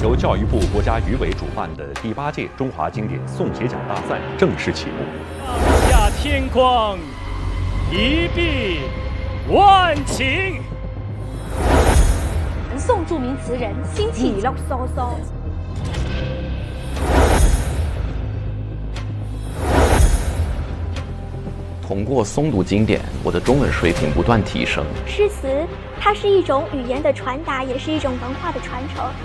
由教育部国家语委主办的第8届中华经典诵写奖大赛正式启幕。 上下天光，一碧万顷。 宋著名词人辛弃疾。 通过诵读经典，我的中文水平不断提升。 诗词，它是一种语言的传达，也是一种文化的传承。